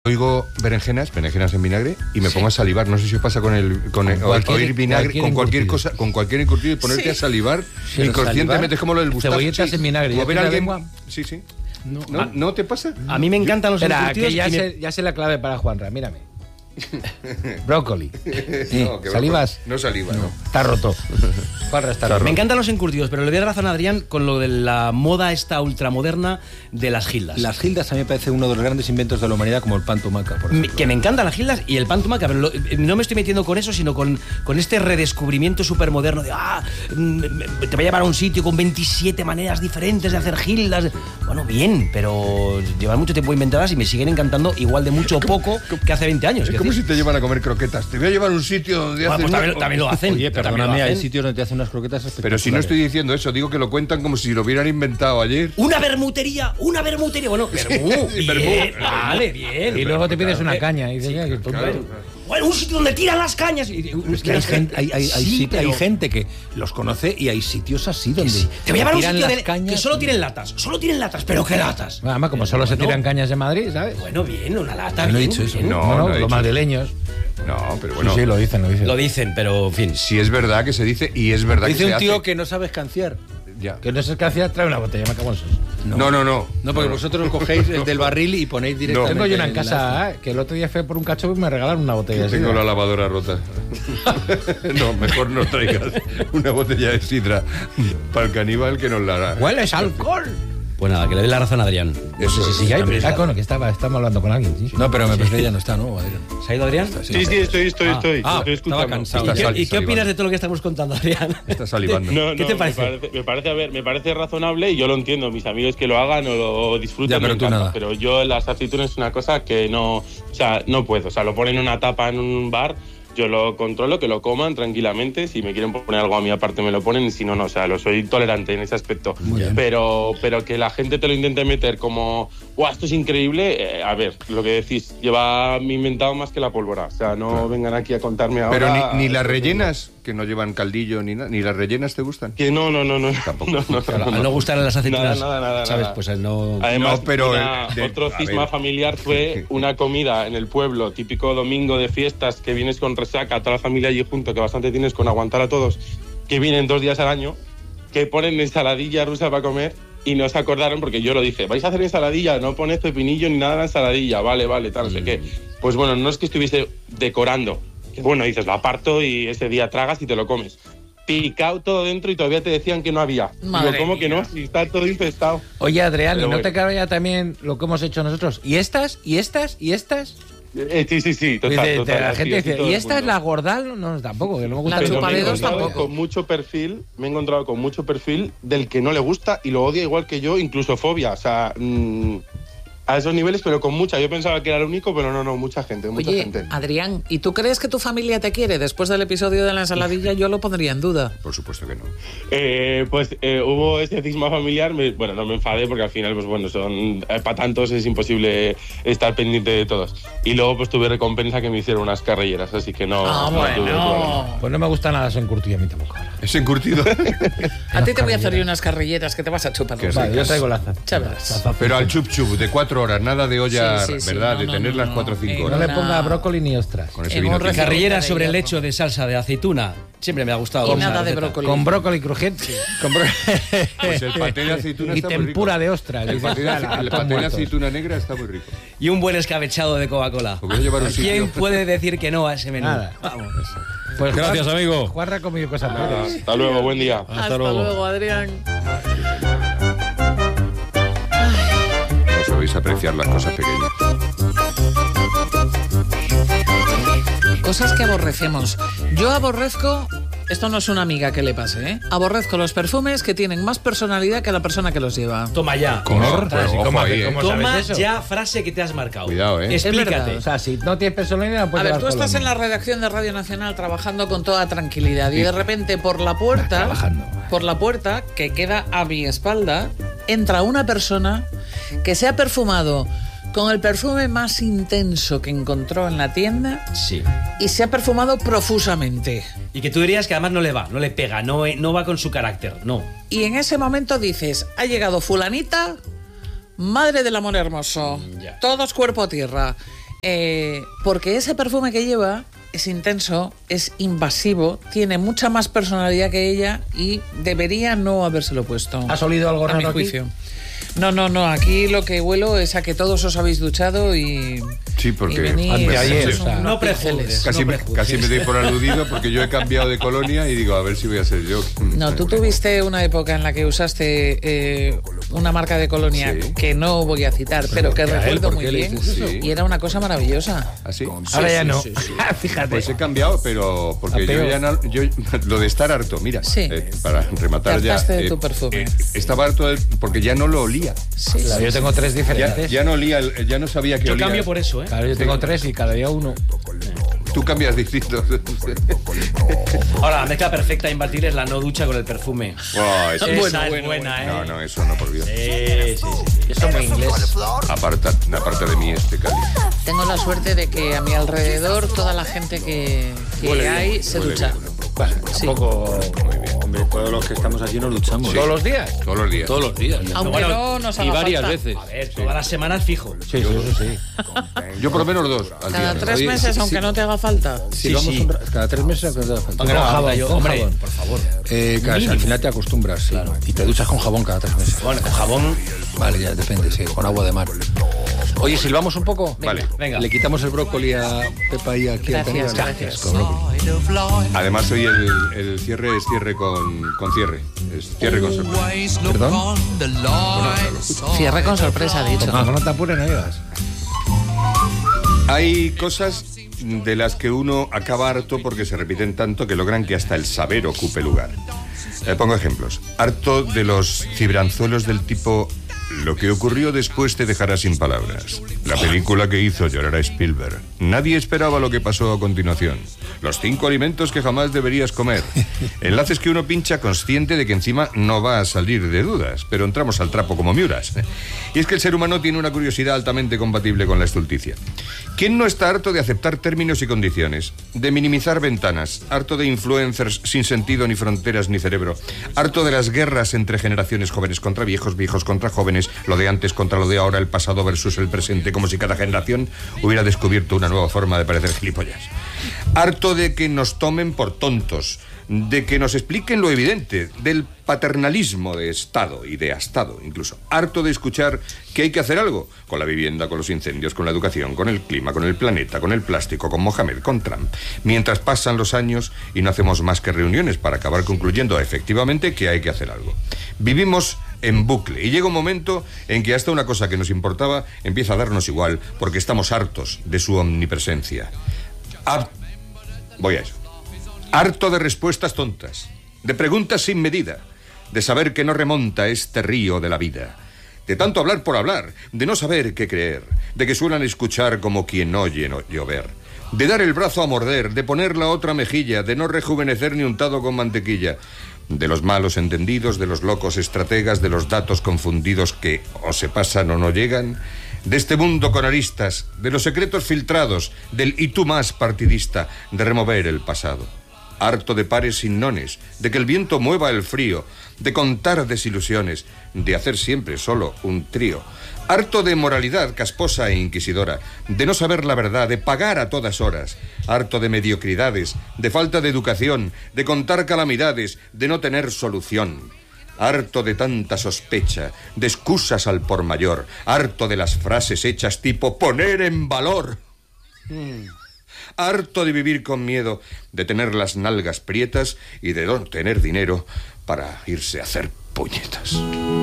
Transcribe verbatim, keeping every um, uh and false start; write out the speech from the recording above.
Oigo berenjenas, berenjenas en vinagre y me sí. pongo a salivar. No sé si os pasa con el con, con el, cualquier, oír vinagre cualquier con cualquier encurtido. cosa, con cualquier encurtido y ponerte sí. a salivar sí, inconscientemente. Es como lo del bustazo. Cebolletas sí. en vinagre. Como ver a alguien. Sí, sí. No, ¿No, a, ¿No te pasa? A mí me encantan los Espera, encurtidos. Que ya, me... sé, ya sé la clave para Juanra, mírame. Brócoli. Sí. No, ¿Salivas? No saliva, no. Está roto. Juanra está roto. Me encantan los encurtidos, pero le doy razón a Adrián con lo de la moda esta ultramoderna de las gildas. Las gildas a mí me parece uno de los grandes inventos de la humanidad, como el pan tumaca, por ejemplo. Que me encantan las gildas y el pan tumaca, pero lo, no me estoy metiendo con eso, sino con, con este redescubrimiento supermoderno de ah, te voy a llevar a un sitio con veintisiete maneras diferentes de hacer gildas. Bueno, bien, pero llevan mucho tiempo inventadas y me siguen encantando igual de mucho o poco que hace veinte años. Es como si te llevan a comer croquetas. Te voy a llevar a un sitio donde bueno, hacen... Pues también, también lo hacen. Oye, perdóname, hay sitios donde te hacen unas croquetas espectaculares. Pero si no estoy diciendo eso, digo que lo cuentan como si lo hubieran inventado ayer. ¡Una bermutería! ¡Una bermutería! Bueno, bermú, sí, bien, bermú. Vale, bien. Y luego te pides una caña y dices, sí, que tonto. Claro. Bueno, un sitio donde tiran las cañas. Es que hay gente, hay, hay, hay, sí, pero... hay gente que los conoce y hay sitios así donde sí. Te voy a llevar a un sitio de, cañas, que solo tienen latas. Solo tienen latas, pero ¿qué latas? Además, como solo se tiran cañas en Madrid, ¿sabes? Bueno, bien, una lata. No bien, he dicho eso. Bien. No, no, no, no los madrileños. No, pero bueno. Sí, sí, lo dicen, lo dicen. Lo dicen, pero en fin. Si es verdad que se dice y es verdad dice que se un tío hace. que no sabe escanciar. Ya. Que no se escanciar, trae una botella, me cago en sus. No, no, no. No, no porque no. vosotros cogéis el del barril y ponéis directamente. No. Tengo yo una en casa, ¿eh? Que el otro día fue por un cacho y me regalaron una botella de sidra. Tengo la lavadora rota. No, mejor no traigas una botella de sidra para el caníbal que nos la hará. ¡Hueles alcohol! Pues nada, que le dé la razón a Adrián. Eso no sé si sigue ahí, pero ah, cono, que estaba, estamos hablando con alguien. Sí, sí. No, pero me parece que ya no está, ¿no, Adrián? ¿Se ha ido Adrián? Sí, sí, sí estoy, estoy, ah, estoy. Ah, estoy escuchando. Estaba cansado. ¿Y, Está qué, ¿Y qué opinas de todo lo que estamos contando, Adrián? Está salivando. No, no, ¿Qué te parece? Me parece, me parece, a ver, me parece razonable y yo lo entiendo. Mis amigos que lo hagan o lo disfruten, ya, pero me tú encanta. nada. Pero yo las aceitunas es una cosa que no, o sea, no puedo. O sea, lo ponen en una tapa en un bar. Yo lo controlo, que lo coman tranquilamente. Si me quieren poner algo a mí aparte me lo ponen y si no, no. O sea, lo soy tolerante en ese aspecto. Pero, pero que la gente te lo intente meter como ¡guau, esto es increíble! Eh, a ver, lo que decís, lleva inventado más que la pólvora. O sea, no claro. vengan aquí a contarme ahora... Pero ni, ni las rellenas, que no llevan caldillo ni nada, ni las rellenas te gustan. Que no, no, no, no. Tampoco. No, no, o sea, no, no. no gustan las aceitunas, nada, nada, nada, ¿sabes? Nada. Pues él no... Además, no, pero una, de, otro cisma familiar fue una comida en el pueblo, típico domingo de fiestas, que vienes con resaca, toda la familia allí junto, que bastante tienes con aguantar a todos, que vienen dos días al año, que ponen ensaladilla rusa para comer y no se acordaron porque yo lo dije, vais a hacer ensaladilla, no ponéis pepinillo ni nada en la ensaladilla, vale, vale, tal, no sé qué. Pues bueno, no es que estuviese decorando, que bueno, dices, lo aparto y ese día tragas y te lo comes. Picado todo dentro y todavía te decían que no había. Madre Digo, ¿cómo mía. que no? Si está todo infestado. Oye, Adrián, ¿y no bueno. te cabe ya también lo que hemos hecho nosotros? ¿Y estas? ¿Y estas? ¿Y estas? Eh, sí, sí, sí, total, dice, total. La gente dice, ¿y esta es la gordal? No, tampoco, que no me gusta. La chupadedos tampoco. Con mucho perfil, me he encontrado con mucho perfil del que no le gusta y lo odia igual que yo, incluso fobia. O sea, mmm, a esos niveles, pero con mucha. Yo pensaba que era el único, pero no, no, mucha gente, mucha Oye, gente. Adrián, ¿y tú crees que tu familia te quiere? Después del episodio de la ensaladilla yo lo pondría en duda. Por supuesto que no. Eh, pues eh, hubo ese cisma familiar, me, bueno, no me enfadé porque al final, pues bueno, son eh, para tantos es imposible estar pendiente de todos. Y luego pues tuve recompensa que me hicieron unas carrilleras, así que no... Ah, no bueno. tuve problema. Pues no me gusta nada eso encurtido a mí tampoco. ¿Es encurtido? A ti te voy a hacer yo unas carrilleras que te vas a chupar. Vale, yo traigo la Chéveres. Pero al chup chup de cuatro horas, nada de olla, sí, sí, sí, ¿verdad? no, de no, tener no, las no. cuatro o cinco Eh, horas. No le Una- ponga brócoli ni ostras. Con ese en vino un tinto. recipiente. Carrilleras de sobre el hierro. lecho de salsa de aceituna. Siempre me ha gustado. Y esa nada de receta. brócoli. Con brócoli crujiente. Con bro... Pues el paté de aceituna y está muy rico. tempura de ostras. El paté de, Ala, el todos paté de muertos. aceituna negra está muy rico. Y un buen escabechado de Coca-Cola. Lo voy a llevar a un ¿Quién sitio. puede decir que no a ese menú? Nada. Vamos. Pues Gracias, Juan- amigo. Juanra ha comido cosas Nada, buenas. hasta luego, buen día. Hasta, Hasta luego. luego, Adrián. No sabéis apreciar las cosas pequeñas. Cosas que aborrecemos. Yo aborrezco... Esto no es una amiga que le pase, ¿eh? Aborrezco los perfumes que tienen más personalidad que la persona que los lleva. Toma ya. Cor, Pues, ¿y ojo cómo, ahí, cómo ¿eh? sabes Toma eso? ya frase que te has marcado. Cuidado, ¿eh? Es verdad. Explícate. O sea, si no tienes personalidad, no puedes A ver, tú llevar estás en colonia. la redacción de Radio Nacional trabajando con toda tranquilidad y de repente por la puerta, Trabajando. por la puerta que queda a mi espalda, entra una persona que se ha perfumado con el perfume más intenso que encontró en la tienda Sí. y se ha perfumado profusamente. Y que tú dirías que además no le va, no le pega, no, no va con su carácter, no. Y en ese momento dices, ha llegado fulanita, madre del amor hermoso, ya. todos cuerpo a tierra. Eh, porque ese perfume que lleva es intenso, es invasivo, tiene mucha más personalidad que ella y debería no habérselo puesto. ¿Has olido algo raro a mi aquí? juicio? No, no, no. Aquí lo que huelo es a que todos os habéis duchado y... Sí, porque... y venís, Antes de ayer, sois o sea, unos no pinceles. prejuzgues. Casi, No me, prejuzgues. casi me doy por aludido porque yo he cambiado de colonia y digo, a ver si voy a ser yo. No, tú tuviste una época en la que usaste eh, una marca de colonia Sí. que no voy a citar, pero que ¿a él? recuerdo ¿Por muy qué le bien. dices eso? Y era una cosa maravillosa. ¿Así? Ahora ya no. sí, sí. Fíjate. Pues he cambiado, pero porque A yo peor. ya no, yo, lo de estar harto, mira, Sí. eh, para rematar Te ya. hartaste de tu perfume. estaba harto de- porque ya no lo olía. Sí, Claro, sí, yo tengo tres Ya, diferentes. ya no olía, el- ya no sabía que Yo olía. cambio por eso, ¿eh? Claro, yo tengo tres y cada día uno. Tú cambias distinto. Ahora, la mezcla perfecta imbatible es la no ducha con el perfume. Buah, eso- Esa Bueno, es bueno, buena, ¿eh? No, no, eso no, por Dios. Sí, sí, sí. Eso es muy inglés. Aparta, aparta de mí este cáliz. Tengo la suerte de que a mi alrededor toda la gente que, que Huele bien, hay se huele ducha. bien. Bueno, Sí. tampoco. Hombre, todos los que estamos aquí nos duchamos. ¿Todos los días? Todos los días. Todos los días. Aunque Bueno, no nos haga Y varias falta. veces. A ver, todas las semanas fijo. Sí, sí, eso sí. Yo por lo menos dos al Cada día. tres Oye, meses, sí, aunque sí. no te haga falta. Si Sí, vamos sí. un ra- cada tres meses aunque te haga falta. Aunque no Con haga jabón, falta, yo, con hombre, jabón. por favor. Eh, claro, Mínimo. al final te acostumbras, sí. Y te duchas con jabón cada tres meses. Bueno, con jabón. Vale, ya depende, sí, con agua de mar. Oye, silbamos un poco. Vale. Venga. Le quitamos el brócoli a Pepa y aquí a Gracias, Tania. gracias. Con brócoli. Además hoy el, el cierre es cierre con, con cierre. Es cierre con sorpresa. ¿Perdón? Cierre con sorpresa, ha dicho. No, no te apures, no digas. Hay cosas de las que uno acaba harto porque se repiten tanto que logran que hasta el saber ocupe lugar. Eh, pongo ejemplos. Harto de los cibranzuelos del tipo "Lo que ocurrió después te dejará sin palabras". La película que hizo llorar a Spielberg. Nadie esperaba lo que pasó a continuación. Los cinco alimentos que jamás deberías comer. Enlaces que uno pincha consciente de que encima no va a salir de dudas, pero entramos al trapo como miuras. Y es que el ser humano tiene una curiosidad altamente compatible con la estulticia. ¿Quién no está harto de aceptar términos y condiciones? De minimizar ventanas, harto de influencers sin sentido ni fronteras ni cerebro, harto de las guerras entre generaciones, jóvenes contra viejos, viejos contra jóvenes, lo de antes contra lo de ahora, el pasado versus el presente, como si cada generación hubiera descubierto una nueva forma de parecer gilipollas. Harto de que nos tomen por tontos, de que nos expliquen lo evidente, del paternalismo de Estado y de Estado incluso. Harto de escuchar que hay que hacer algo con la vivienda, con los incendios, con la educación, con el clima, con el planeta, con el plástico, con Mohamed, con Trump. Mientras pasan los años y no hacemos más que reuniones para acabar concluyendo efectivamente que hay que hacer algo. Vivimos en bucle y llega un momento en que hasta una cosa que nos importaba empieza a darnos igual porque estamos hartos de su omnipresencia. Ah, voy a eso. Harto de respuestas tontas, de preguntas sin medida, de saber que no remonta este río de la vida, de tanto hablar por hablar, de no saber qué creer, de que suelan escuchar como quien oye no llover, de dar el brazo a morder, de poner la otra mejilla, de no rejuvenecer ni untado con mantequilla, de los malos entendidos, de los locos estrategas, de los datos confundidos que o se pasan o no llegan, de este mundo con aristas, de los secretos filtrados, del y tú más partidista, de remover el pasado. Harto de pares sin nones, de que el viento mueva el frío, de contar desilusiones, de hacer siempre solo un trío. Harto de moralidad casposa e inquisidora, de no saber la verdad, de pagar a todas horas. Harto de mediocridades, de falta de educación, de contar calamidades, de no tener solución. Harto de tanta sospecha, de excusas al por mayor. Harto de las frases hechas tipo poner en valor. Mm. Harto de vivir con miedo, de tener las nalgas prietas y de no tener dinero para irse a hacer puñetas.